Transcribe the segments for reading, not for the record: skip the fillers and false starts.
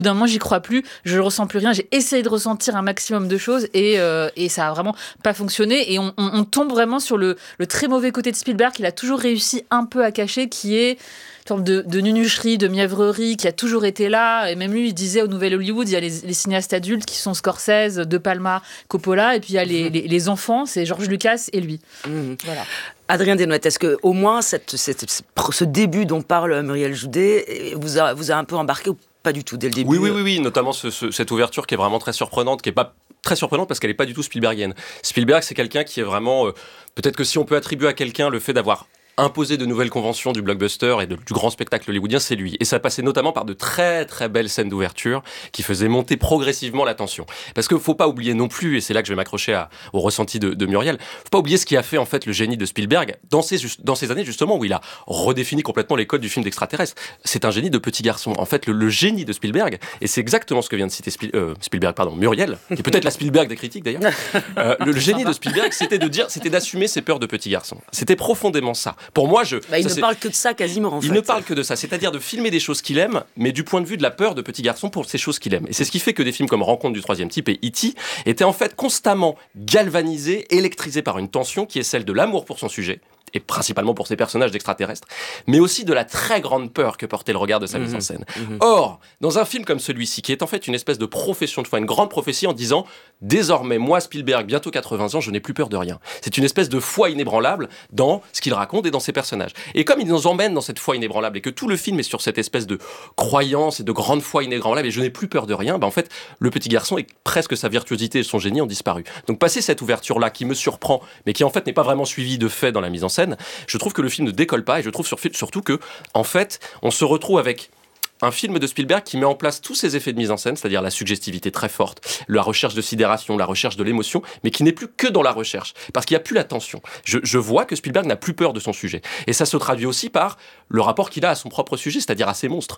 D'un moment, j'y crois plus, je ressens plus rien. J'ai essayé de ressentir un maximum de choses et ça a vraiment pas fonctionné. Et on tombe vraiment sur le très mauvais côté de Spielberg qu'il a toujours réussi un peu à cacher, qui est une forme de nunucherie, de mièvrerie qui a toujours été là. Et même lui, il disait au Nouvel Hollywood, il y a les cinéastes adultes qui sont Scorsese, De Palma, Coppola, et puis il y a les enfants, c'est George Lucas et lui. Voilà. Adrien Desnouettes, est-ce que au moins ce début dont parle Muriel Joudet vous a un peu embarqué ou pas du tout dès le début? Oui, notamment cette ouverture qui est vraiment très surprenante, qui est pas très surprenante parce qu'elle n'est pas du tout Spielbergienne. Spielberg, c'est quelqu'un qui est vraiment... peut-être que si on peut attribuer à quelqu'un le fait d'avoir imposer de nouvelles conventions du blockbuster et du grand spectacle hollywoodien, c'est lui. Et ça passait notamment par de très très belles scènes d'ouverture qui faisaient monter progressivement la tension. Parce qu'il ne faut pas oublier non plus, et c'est là que je vais m'accrocher au ressenti de Muriel, il ne faut pas oublier ce qui a fait en fait le génie de Spielberg dans ces années justement où il a redéfini complètement les codes du film d'extraterrestre. C'est un génie de petit garçon. En fait, le génie de Spielberg, et c'est exactement ce que vient de citer Muriel, qui est peut-être la Spielberg des critiques d'ailleurs, le génie de Spielberg, c'était d'assumer ses peurs de petit garçon. C'était profondément ça. Pour moi, il ne parle que de ça quasiment, en fait. Il ne parle que de ça, c'est-à-dire de filmer des choses qu'il aime, mais du point de vue de la peur de petit garçon pour ces choses qu'il aime. Et c'est ce qui fait que des films comme Rencontre du troisième type et E.T. étaient en fait constamment galvanisés, électrisés par une tension qui est celle de l'amour pour son sujet, et principalement pour ces personnages d'extraterrestres, mais aussi de la très grande peur que portait le regard de sa mise en scène. Or, dans un film comme celui-ci, qui est en fait une espèce de profession de foi, une grande prophétie en disant « Désormais, moi, Spielberg, bientôt 80 ans, je n'ai plus peur de rien ». C'est une espèce de foi inébranlable dans ce qu'il raconte et dans ses personnages. Et comme il nous emmène dans cette foi inébranlable et que tout le film est sur cette espèce de croyance et de grande foi inébranlable et je n'ai plus peur de rien, en fait, le petit garçon et presque sa virtuosité et son génie ont disparu. Donc, passer cette ouverture-là qui me surprend, mais qui en fait n'est pas vraiment suivie de fait dans la mise en scène, je trouve que le film ne décolle pas et je trouve surtout que, en fait, on se retrouve avec un film de Spielberg qui met en place tous ces effets de mise en scène, c'est-à-dire la suggestivité très forte, la recherche de sidération, la recherche de l'émotion, mais qui n'est plus que dans la recherche, parce qu'il n'y a plus la tension. Je vois que Spielberg n'a plus peur de son sujet. Et ça se traduit aussi par le rapport qu'il a à son propre sujet, c'est-à-dire à ses monstres.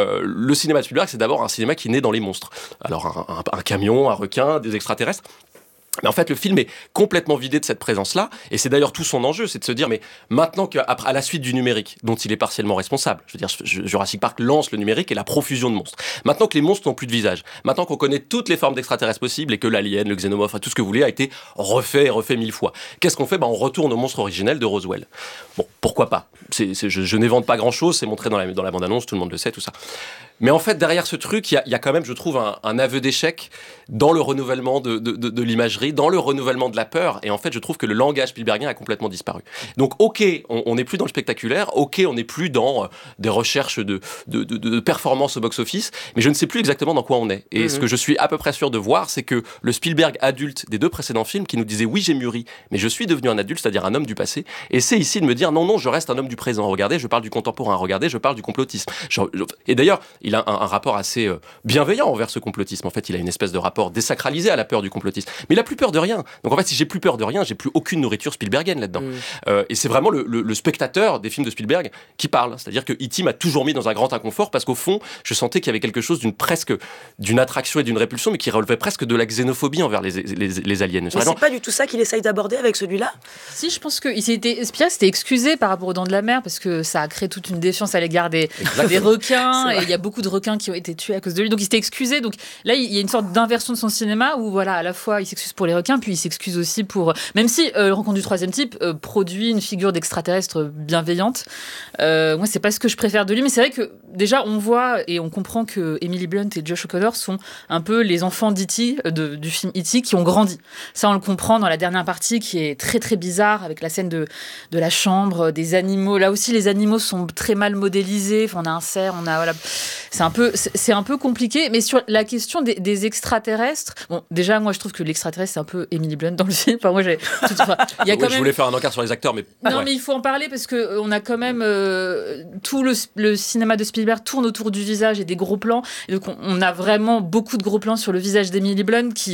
Le cinéma de Spielberg, c'est d'abord un cinéma qui naît dans les monstres. Alors un camion, un requin, des extraterrestres. Mais en fait, le film est complètement vidé de cette présence-là, et c'est d'ailleurs tout son enjeu, c'est de se dire, mais maintenant qu'à la suite du numérique, dont il est partiellement responsable, je veux dire, Jurassic Park lance le numérique et la profusion de monstres. Maintenant que les monstres n'ont plus de visage, maintenant qu'on connaît toutes les formes d'extraterrestres possibles et que l'alien, le xénomorphe, tout ce que vous voulez a été refait et refait 1000 fois. Qu'est-ce qu'on fait ? On retourne au monstre originel de Roswell. Bon, pourquoi pas ? Je n'évente pas grand-chose, c'est montré dans la bande-annonce, tout le monde le sait, tout ça. Mais en fait, derrière ce truc, il y a quand même, je trouve, un aveu d'échec dans le renouvellement de l'imagerie, dans le renouvellement de la peur. Et en fait, je trouve que le langage spielbergien a complètement disparu. Donc, ok, on n'est plus dans le spectaculaire, ok, on n'est plus dans des recherches de performance au box-office, mais je ne sais plus exactement dans quoi on est. Et ce que je suis à peu près sûr de voir, c'est que le Spielberg adulte des deux précédents films, qui nous disait « Oui, j'ai mûri, mais je suis devenu un adulte, c'est-à-dire un homme du passé », essaie ici de me dire « Non, je reste un homme du présent. Regardez, je parle du contemporain. Regardez, je parle du complotisme. » Et d'ailleurs, il a un rapport assez bienveillant envers ce complotisme. En fait, il a une espèce de rapport désacralisé à la peur du complotisme. Mais il a plus peur de rien. Donc en fait, si j'ai plus peur de rien, j'ai plus aucune nourriture spielbergienne là-dedans. Et c'est vraiment le spectateur des films de Spielberg qui parle. C'est-à-dire que E.T. m'a toujours mis dans un grand inconfort parce qu'au fond, je sentais qu'il y avait quelque chose d'une attraction et d'une répulsion, mais qui relevait presque de la xénophobie envers les aliens. Mais c'est pas du tout ça qu'il essaye d'aborder avec celui-là ? Si, je pense que Spielberg s'était excusé par rapport aux Dents de la Mer parce que ça a créé toute une défiance à l'égard des requins, et il y a beaucoup de requins qui ont été tués à cause de lui, donc il s'était excusé. Donc là, il y a une sorte d'inversion de son cinéma où voilà, à la fois il s'excuse pour les requins, puis il s'excuse aussi pour, même si Rencontre du troisième type produit une figure d'extraterrestre bienveillante, moi c'est pas ce que je préfère de lui, mais c'est vrai que déjà on voit et on comprend que Emily Blunt et Josh O'Connor sont un peu les enfants d'E.T., du film E.T., qui ont grandi. Ça on le comprend dans la dernière partie qui est très très bizarre, avec la scène de la chambre, des animaux. Là aussi les animaux sont très mal modélisés, enfin, on a un cerf, voilà. C'est un peu compliqué, mais sur la question des extraterrestres, bon, déjà, moi, je trouve que l'extraterrestre, c'est un peu Emily Blunt dans le film. Enfin, moi, je voulais faire un encart sur les acteurs, mais... Non, mais il faut en parler parce qu'on a quand même... tout le cinéma de Spielberg tourne autour du visage et des gros plans. Et donc, on a vraiment beaucoup de gros plans sur le visage d'Emily Blunt qui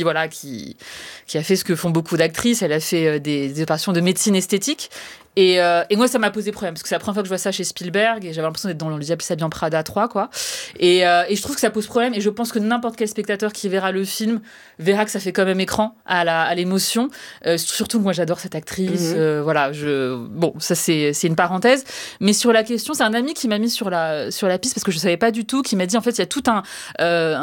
a fait ce que font beaucoup d'actrices. Elle a fait des opérations de médecine esthétique. Et moi, ça m'a posé problème, parce que c'est la première fois que je vois ça chez Spielberg, et j'avais l'impression d'être dans le Diable s'habille en Prada 3, quoi. Et je trouve que ça pose problème, et je pense que n'importe quel spectateur qui verra le film verra que ça fait quand même écran à l'émotion. Surtout que moi, j'adore cette actrice. Voilà, bon, ça, c'est une parenthèse. Mais sur la question, c'est un ami qui m'a mis sur la piste, parce que je savais pas du tout, qui m'a dit, en fait, il y a tout